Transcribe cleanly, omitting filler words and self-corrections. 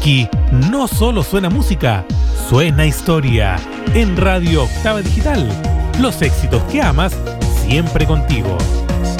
Aquí no solo suena música, suena historia. En Radio Octava Digital, los éxitos que amas siempre contigo.